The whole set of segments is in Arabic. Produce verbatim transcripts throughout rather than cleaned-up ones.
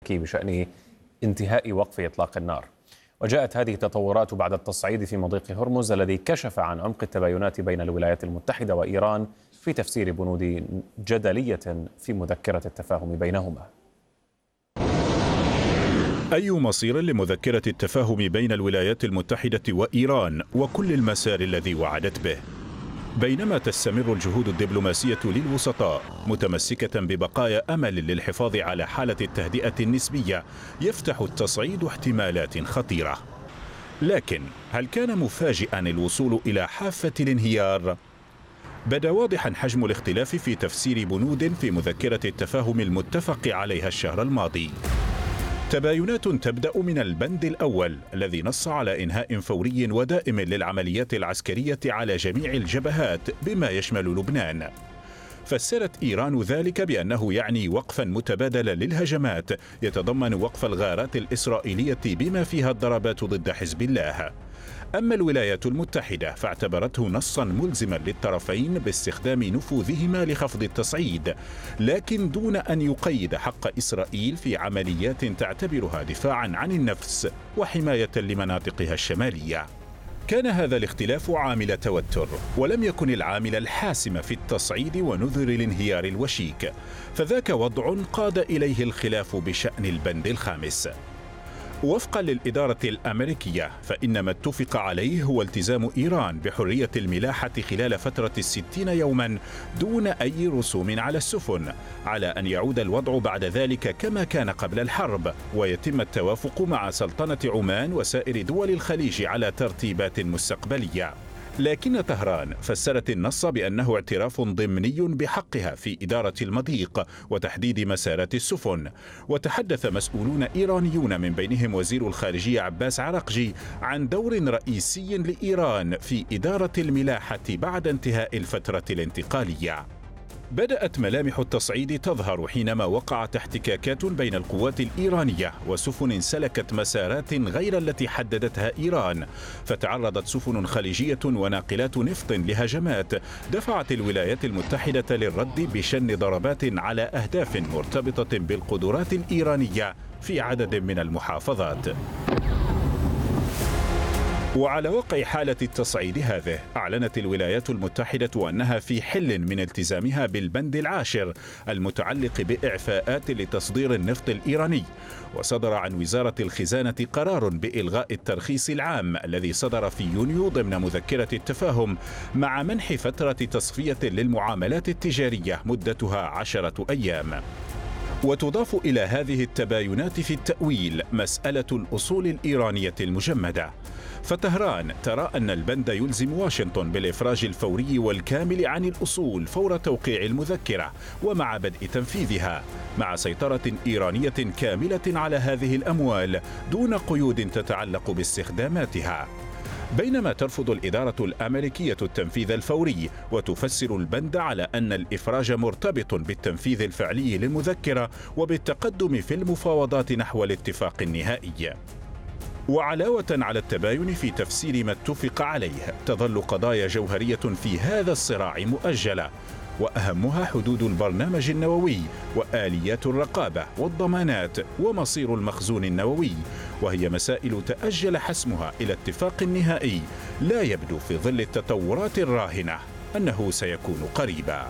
الأمريكي بشأن انتهاء وقف إطلاق النار. وجاءت هذه التطورات بعد التصعيد في مضيق هرمز الذي كشف عن عمق التباينات بين الولايات المتحدة وإيران في تفسير بنود جدلية في مذكرة التفاهم بينهما. أي مصير لمذكرة التفاهم بين الولايات المتحدة وإيران وكل المسار الذي وعدت به؟ بينما تستمر الجهود الدبلوماسية للوسطاء متمسكة ببقايا أمل للحفاظ على حالة التهدئة النسبية، يفتح التصعيد احتمالات خطيرة. لكن هل كان مفاجئا الوصول إلى حافة الانهيار؟ بدا واضحا حجم الاختلاف في تفسير بنود في مذكرة التفاهم المتفق عليها الشهر الماضي. تباينات تبدأ من البند الأول الذي نص على إنهاء فوري ودائم للعمليات العسكرية على جميع الجبهات بما يشمل لبنان. فسرت إيران ذلك بأنه يعني وقفا متبادلا للهجمات يتضمن وقف الغارات الإسرائيلية بما فيها الضربات ضد حزب الله. أما الولايات المتحدة فاعتبرته نصا ملزما للطرفين باستخدام نفوذهما لخفض التصعيد، لكن دون أن يقيد حق إسرائيل في عمليات تعتبرها دفاعا عن النفس وحماية لمناطقها الشمالية. كان هذا الاختلاف عامل توتر، ولم يكن العامل الحاسم في التصعيد ونذر الانهيار الوشيك، فذاك وضع قاد إليه الخلاف بشأن البند الخامس. وفقا للإدارة الأمريكية فإن ما اتفق عليه هو التزام إيران بحرية الملاحة خلال فترة الستين يوما دون أي رسوم على السفن، على أن يعود الوضع بعد ذلك كما كان قبل الحرب، ويتم التوافق مع سلطنة عمان وسائر دول الخليج على ترتيبات مستقبلية. لكن طهران فسرت النص بأنه اعتراف ضمني بحقها في إدارة المضيق وتحديد مسارات السفن. وتحدث مسؤولون إيرانيون من بينهم وزير الخارجية عباس عراقجي عن دور رئيسي لإيران في إدارة الملاحة بعد انتهاء الفترة الانتقالية. بدأت ملامح التصعيد تظهر حينما وقعت احتكاكات بين القوات الإيرانية وسفن سلكت مسارات غير التي حددتها إيران، فتعرضت سفن خليجية وناقلات نفط لهجمات دفعت الولايات المتحدة للرد بشن ضربات على أهداف مرتبطة بالقدرات الإيرانية في عدد من المحافظات. وعلى وقع حالة التصعيد هذه أعلنت الولايات المتحدة أنها في حل من التزامها بالبند العاشر المتعلق بإعفاءات لتصدير النفط الإيراني. وصدر عن وزارة الخزانة قرار بإلغاء الترخيص العام الذي صدر في يونيو ضمن مذكرة التفاهم، مع منح فترة تصفية للمعاملات التجارية مدتها عشرة أيام. وتضاف إلى هذه التباينات في التأويل مسألة الأصول الإيرانية المجمدة، فطهران ترى أن البند يلزم واشنطن بالإفراج الفوري والكامل عن الأصول فور توقيع المذكرة ومع بدء تنفيذها، مع سيطرة إيرانية كاملة على هذه الأموال دون قيود تتعلق باستخداماتها. بينما ترفض الإدارة الأمريكية التنفيذ الفوري وتفسر البند على أن الإفراج مرتبط بالتنفيذ الفعلي للمذكرة وبالتقدم في المفاوضات نحو الاتفاق النهائي. وعلاوة على التباين في تفسير ما اتفق عليه، تظل قضايا جوهرية في هذا الصراع مؤجلة، وأهمها حدود البرنامج النووي وآليات الرقابة والضمانات ومصير المخزون النووي، وهي مسائل تأجل حسمها إلى اتفاق نهائي لا يبدو في ظل التطورات الراهنة أنه سيكون قريبا.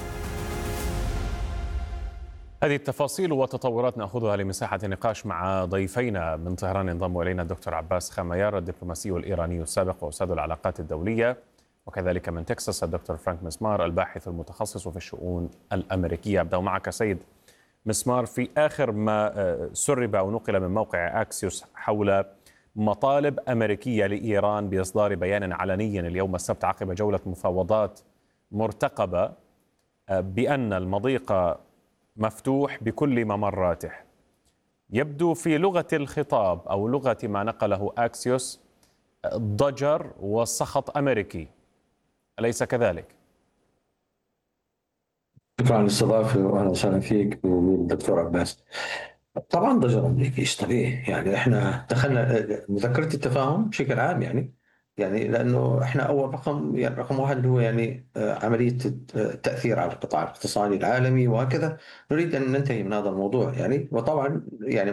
هذه التفاصيل وتطورات نأخذها لمساحة النقاش مع ضيفينا من طهران. ينضم إلينا الدكتور عباس خميار الدبلوماسي الإيراني السابق وأستاذ العلاقات الدولية، وكذلك من تكساس الدكتور فرانك مسمار الباحث المتخصص في الشؤون الأمريكية. أبدأ معك سيد مسمار. في آخر ما سرب أو نقل من موقع أكسيوس حول مطالب أمريكية لإيران بإصدار بيان علني اليوم السبت عقب جولة مفاوضات مرتقبة بأن المضيق مفتوح بكل ممراته، يبدو في لغة الخطاب أو لغة ما نقله أكسيوس ضجر وسخط أمريكي، أليس كذلك؟ شكرا على الاستضافة وأهلا وسهلا فيك والدكتور عباس. طبعا ضجر أمريكي ايش طبيعي، يعني احنا دخلنا مذكرة التفاهم بشكل عام، يعني يعني لأنه احنا أول رقم يعني رقم واحد اللي هو يعني آه، عملية التأثير على القطاع الاقتصادي العالمي وهكذا، نريد أن ننتهي من هذا الموضوع يعني. وطبعا يعني